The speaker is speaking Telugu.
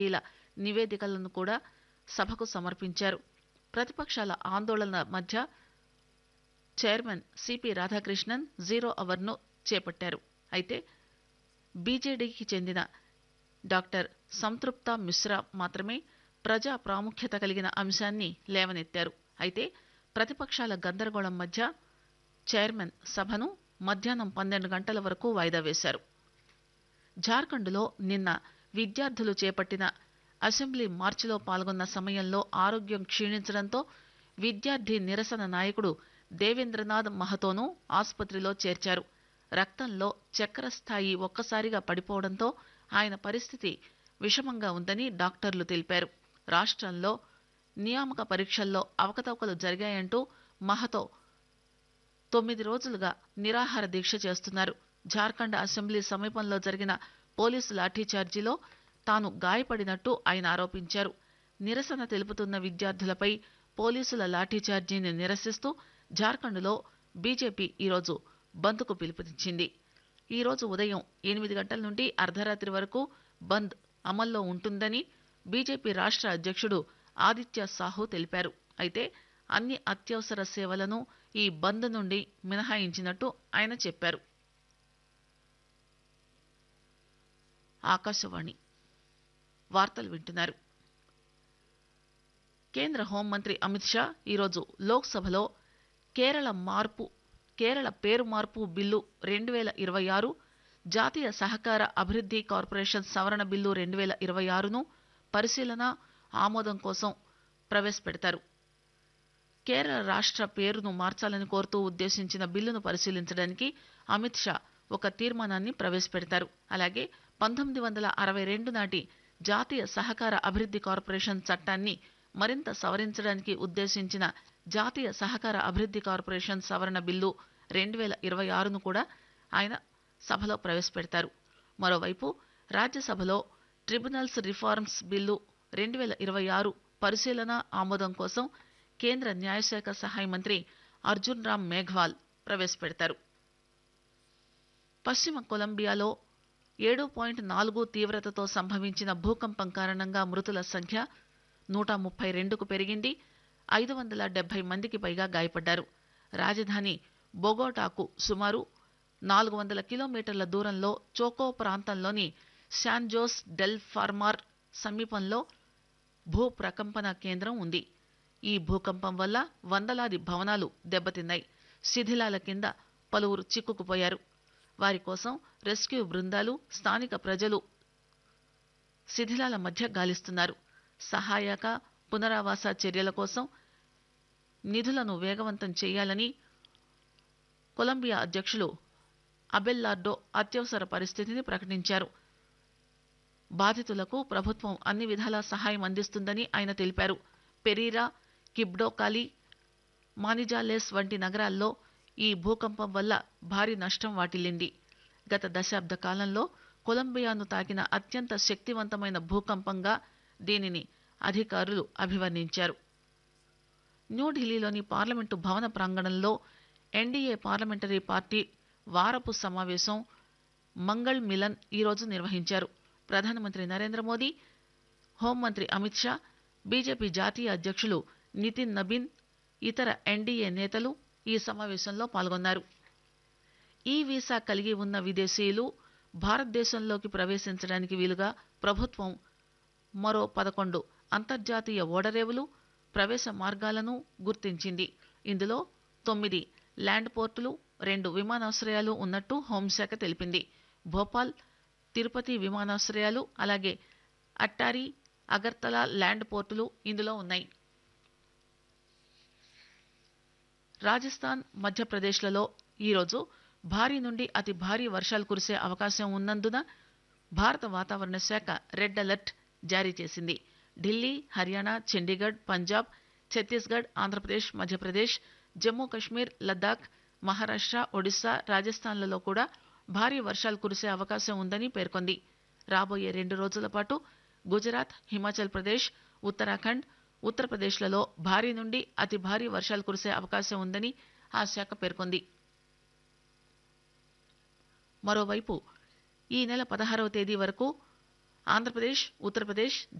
ల నివేదికలను కూడా సభకు సమర్పించారు. ప్రతిపక్షాల ఆందోళన మధ్య చైర్మన్ సిపి రాధాకృష్ణన్ జీరో అవర్ను చేపట్టారు. అయితే బీజేడీకి చెందిన డాక్టర్ సంతృప్త మిశ్రా మాత్రమే ప్రజా ప్రాముఖ్యత కలిగిన అంశాన్ని లేవనెత్తారు. అయితే ప్రతిపక్షాల గందరగోళం మధ్య చైర్మన్ సభను మధ్యాహ్నం 12 గంటల వరకు వాయిదా వేశారు. జార్ఖండ్లో నిన్న విద్యార్థులు చేపట్టిన అసెంబ్లీ మార్చిలో పాల్గొన్న సమయంలో ఆరోగ్యం క్షీణించడంతో విద్యార్థి నిరసన నాయకుడు దేవేంద్రనాథ్ మహతోను ఆసుపత్రిలో చేర్చారు. రక్తంలో చక్కెర స్థాయి ఒక్కసారిగా పడిపోవడంతో ఆయన పరిస్థితి విషమంగా ఉందని డాక్టర్లు తెలిపారు. రాష్ట్రంలో నియామక పరీక్షల్లో అవకతవకలు జరిగాయంటూ మహతో 9 రోజులుగా నిరాహార దీక్ష చేస్తున్నారు. జార్ఖండ్ అసెంబ్లీ సమీపంలో జరిగిన పోలీసు లాఠీచార్జీలో తాను గాయపడినట్టు ఆయన ఆరోపించారు. నిరసన తెలుపుతున్న విద్యార్థులపై పోలీసుల లాఠీచార్జీని నిరసిస్తూ జార్ఖండ్లో బీజేపీ ఈరోజు బంద్కు పిలుపునిచ్చింది. ఈరోజు ఉదయం 8 గంటల నుండి అర్ధరాత్రి వరకు బంద్ అమల్లో ఉంటుందని బీజేపీ రాష్ట్ర అధ్యక్షుడు ఆదిత్య సాహు తెలిపారు. అయితే అన్ని అత్యవసర సేవలను ఈ బంద్ నుండి మినహాయించినట్టు ఆయన చెప్పారు. ఆకాశవాణి వార్తలు వింటున్నారు. కేంద్ర హోంమంత్రి అమిత్ షా ఈరోజు లోక్సభలో కేరళ పేరు మార్పు బిల్లు 2026, జాతీయ సహకార అభివృద్ధి కార్పొరేషన్ సవరణ బిల్లు 2026ను పరిశీలన, ఆమోదం కోసం ప్రవేశపెడతారు. కేరళ రాష్ట్ర పేరును మార్చాలని కోరుతూ ఉద్దేశించిన బిల్లును పరిశీలించడానికి అమిత్ షా ఒక తీర్మానాన్ని ప్రవేశపెడతారు. అలాగే 1962 నాటి జాతీయ సహకార అభివృద్ధి కార్పొరేషన్ చట్టాన్ని మరింత సవరించడానికి ఉద్దేశించిన జాతీయ సహకార అభివృద్ధి కార్పొరేషన్ సవరణ బిల్లు 2026ను కూడా ఆయన సభలో ప్రవేశపెడతారు. మరోవైపు రాజ్యసభలో ట్రిబ్యునల్స్ రిఫార్మ్స్ బిల్లు 2026 పరిశీలన, ఆమోదం కోసం కేంద్ర న్యాయశాఖ సహాయ మంత్రి అర్జున్ రామ్ మేఘ్వాల్ ప్రవేశపెడతారు. పశ్చిమ కొలంబియాలో 7.4 తీవ్రతతో సంభవించిన భూకంపం కారణంగా మృతుల సంఖ్య 132కు పెరిగింది. 570 మందికి పైగా గాయపడ్డారు. రాజధాని బొగోటాకు సుమారు 400 కిలోమీటర్ల దూరంలో చోకో ప్రాంతంలోని శాన్ జోస్ డెల్ ఫార్మార్ సమీపంలో భూ ప్రకంపన కేంద్రం ఉంది. ఈ భూకంపం వల్ల వందలాది భవనాలు దెబ్బతిన్నాయి. శిథిలాల కింద పలువురు చిక్కుకుపోయారు. వారి కోసం రెస్క్యూ బృందాలు, స్థానిక ప్రజలు శిథిలాల మధ్య గాలిస్తున్నారు. సహాయక, పునరావాస చర్యల కోసం నిధులను వేగవంతం చేయాలని కొలంబియా అధ్యక్షులు అబెల్లార్డో అత్యవసర పరిస్థితిని ప్రకటించారు. బాధితులకు ప్రభుత్వం అన్ని విధాలా సహాయం అందిస్తుందని ఆయన తెలిపారు. పెరీరా, కిబ్డోకాలి, మానిజాలేస్ వంటి నగరాల్లో ఈ భూకంపం వల్ల భారీ నష్టం వాటిల్లింది. గత దశాబ్ద కాలంలో కొలంబియాను తాకిన అత్యంత శక్తివంతమైన భూకంపంగా దీనిని అధికారులు అభివర్ణించారు. న్యూఢిల్లీలోని పార్లమెంటు భవన ప్రాంగణంలో ఎన్డీఏ పార్లమెంటరీ పార్టీ వారపు సమావేశం మంగళ్ మిలన్ ఈరోజు నిర్వహించారు. ప్రధానమంత్రి నరేంద్ర మోదీ, హోంమంత్రి అమిత్ షా, బీజేపీ జాతీయ అధ్యక్షులు నితిన్ నబీన్, ఇతర ఎన్డీఏ నేతలు ఈ సమావేశంలో పాల్గొన్నారు. ఈ వీసా కలిగి ఉన్న విదేశీయులు భారతదేశంలోకి ప్రవేశించడానికి వీలుగా ప్రభుత్వం మరో 11 అంతర్జాతీయ ఓడరేవులు, ప్రవేశ మార్గాలను గుర్తించింది. ఇందులో 9 ల్యాండ్ పోర్టులు, 2 విమానాశ్రయాలు ఉన్నట్టు హోంశాఖ తెలిపింది. భోపాల్, తిరుపతి విమానాశ్రయాలు, అలాగే అట్టారీ, అగర్తలా ల్యాండ్ పోర్టులు ఇందులో ఉన్నాయి. రాజస్థాన్, మధ్యప్రదేశ్లలో ఈరోజు భారీ నుండి అతి భారీ వర్షాలు కురిసే అవకాశం ఉన్నందున భారత వాతావరణ శాఖ రెడ్ అలర్ట్ జారీ చేసింది. ఢిల్లీ, హర్యానా, చండీగఢ్, పంజాబ్, ఛత్తీస్గఢ్, ఆంధ్రప్రదేశ్, మధ్యప్రదేశ్, జమ్మూ కశ్మీర్, లద్దాఖ్, మహారాష్ట్ర, ఒడిశా, రాజస్థాన్లలో కూడా భారీ వర్షాలు కురిసే అవకాశం ఉందని పేర్కొంది. రాబోయే 2 రోజుల పాటు గుజరాత్, హిమాచల్ ప్రదేశ్, ఉత్తరాఖండ్, ఉత్తరప్రదేశ్లలో భారీ నుండి అతి భారీ వర్షాలు కురిసే అవకాశం ఉందని ఆ శాఖ పేర్కొంది. మరోవైపు ఈ నెల 16వ తేదీ వరకు ఆంధ్రప్రదేశ్, ఉత్తరప్రదేశ్,